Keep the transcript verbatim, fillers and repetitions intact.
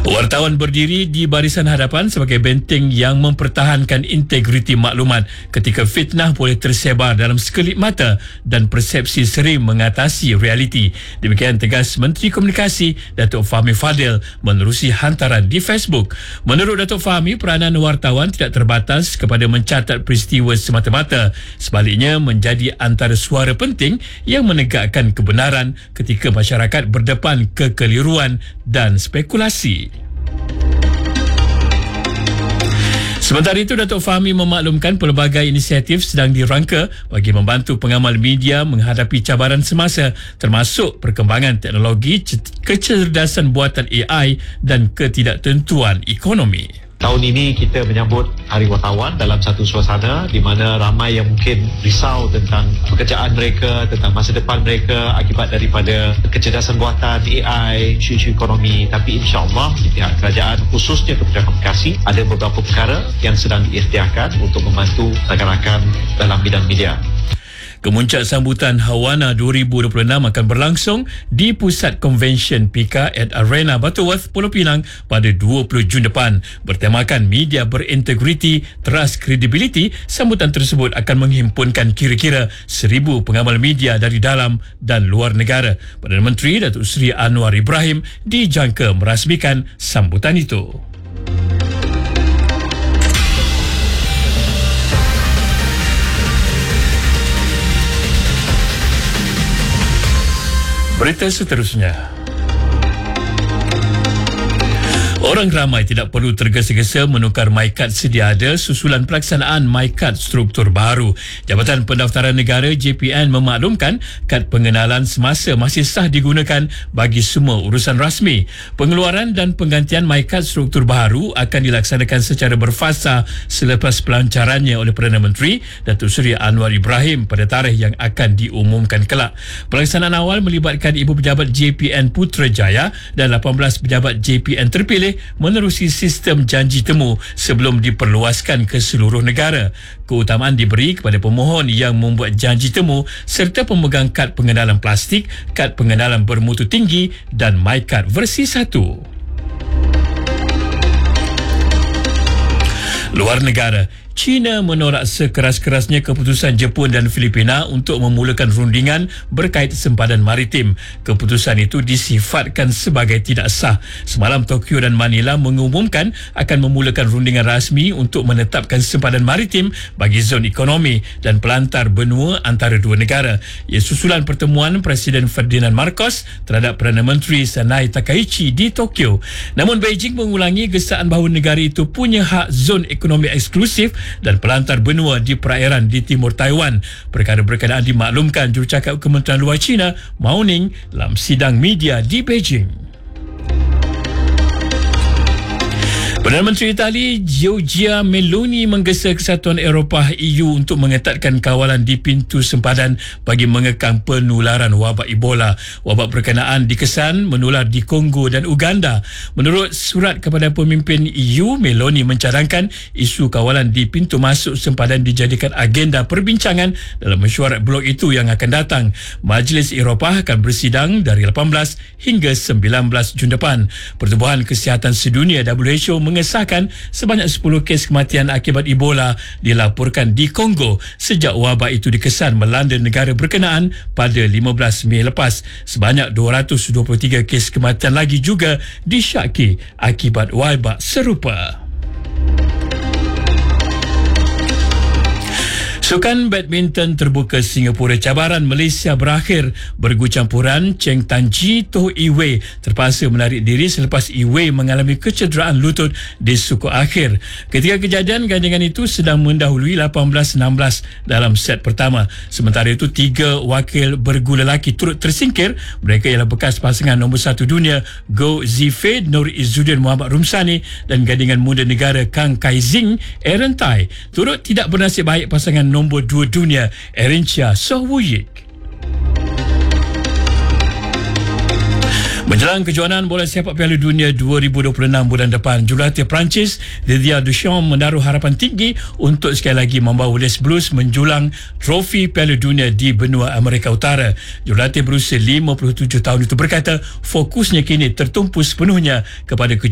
Wartawan berdiri di barisan hadapan sebagai benteng yang mempertahankan integriti maklumat ketika fitnah boleh tersebar dalam sekelip mata dan persepsi sering mengatasi realiti. Demikian tegas Menteri Komunikasi Datuk Fahmi Fadil menerusi hantaran di Facebook. Menurut Datuk Fahmi, peranan wartawan tidak terbatas kepada mencatat peristiwa semata-mata. Sebaliknya, menjadi antara suara penting yang menegakkan kebenaran ketika masyarakat berdepan kekeliruan dan spekulasi. Sementara itu, Datuk Fahmi memaklumkan pelbagai inisiatif sedang dirangka bagi membantu pengamal media menghadapi cabaran semasa, termasuk perkembangan teknologi, kecerdasan buatan A I dan ketidaktentuan ekonomi. Tahun ini kita menyambut Hari Wartawan dalam satu suasana di mana ramai yang mungkin risau tentang pekerjaan mereka, tentang masa depan mereka akibat daripada kecerdasan buatan A I, isu-isu ekonomi. Tapi insya-Allah di pihak kerajaan, khususnya Kementerian Komunikasi, ada beberapa perkara yang sedang diikhtiarkan untuk membantu rakan-rakan dalam bidang media. Kemuncak sambutan Hawana dua ribu dua puluh enam akan berlangsung di Pusat Convention Pika at Arena Butterworth, Pulau Pinang pada dua puluh Jun depan. Bertemakan media berintegriti, trust, credibility, sambutan tersebut akan menghimpunkan kira-kira seribu pengamal media dari dalam dan luar negara. Perdana Menteri Datuk Seri Anwar Ibrahim dijangka merasmikan sambutan itu. Berita seterusnya. Orang ramai tidak perlu tergesa-gesa menukar MyKad sedia ada susulan pelaksanaan MyKad struktur baru. Jabatan Pendaftaran Negara J P N memaklumkan kad pengenalan semasa masih sah digunakan bagi semua urusan rasmi. Pengeluaran dan penggantian MyKad struktur baru akan dilaksanakan secara berfasa selepas pelancarannya oleh Perdana Menteri Datuk Seri Anwar Ibrahim pada tarikh yang akan diumumkan kelak. Pelaksanaan awal melibatkan Ibu Pejabat J P N Putrajaya dan lapan belas pejabat J P N terpilih menerusi sistem janji temu sebelum diperluaskan ke seluruh negara. Keutamaan diberi kepada pemohon yang membuat janji temu serta pemegang kad pengenalan plastik, kad pengenalan bermutu tinggi dan MyKad versi satu. Luar negara, China menolak sekeras-kerasnya keputusan Jepun dan Filipina untuk memulakan rundingan berkait sempadan maritim. Keputusan itu disifatkan sebagai tidak sah. Semalam Tokyo dan Manila mengumumkan akan memulakan rundingan rasmi untuk menetapkan sempadan maritim bagi zon ekonomi dan pelantar benua antara dua negara. Ia susulan pertemuan Presiden Ferdinand Marcos terhadap Perdana Menteri Sanai Takaichi di Tokyo. Namun Beijing mengulangi gesaan bahawa negara itu punya hak zon ekonomi eksklusif dan pelantar benua di perairan di timur Taiwan. Perkara berkenaan dimaklumkan jurucakap Kementerian Luar China, Mao Ning, dalam sidang media di Beijing. Perdana Menteri Itali Giorgia Meloni menggesa Kesatuan Eropah E U untuk mengetatkan kawalan di pintu sempadan bagi mengekang penularan wabak Ebola. Wabak berkenaan dikesan menular di Kongo dan Uganda. Menurut surat kepada pemimpin E U, Meloni mencadangkan isu kawalan di pintu masuk sempadan dijadikan agenda perbincangan dalam mesyuarat blok itu yang akan datang. Majlis Eropah akan bersidang dari lapan belas hingga sembilan belas Jun depan. Pertubuhan Kesihatan Sedunia W H O mengesahkan sebanyak sepuluh kes kematian akibat Ebola dilaporkan di Kongo sejak wabak itu dikesan melanda negara berkenaan pada lima belas Mei lepas. Sebanyak dua ratus dua puluh tiga kes kematian lagi juga disyaki akibat wabak serupa. Sukan badminton terbuka Singapura, cabaran Malaysia berakhir. Bergu campuran Cheng Tanji Toh Iwei terpaksa menarik diri selepas Iwei mengalami kecederaan lutut di suku akhir. Ketika kejadian, gandingan itu sedang mendahului lapan belas enam belas dalam set pertama. Sementara itu, tiga wakil bergu lelaki turut tersingkir. Mereka ialah bekas pasangan nombor satu dunia Goh Zifei Nur Izzuddin Muhammad Rumsani dan gandingan muda negara Kang Kai Zing Aaron Tai. Turut tidak bernasib baik pasangan nombor dua dunia Erincha Soh Woo-yik. Menjelang kejohanan bola sepak Piala Dunia dua ribu dua puluh enam bulan depan, jurulatih Perancis Didier Deschamps menaruh harapan tinggi untuk sekali lagi membawa Les Blues menjulang trofi Piala Dunia di benua Amerika Utara. Jurulatih berusia lima puluh tujuh tahun itu berkata fokusnya kini tertumpu sepenuhnya kepada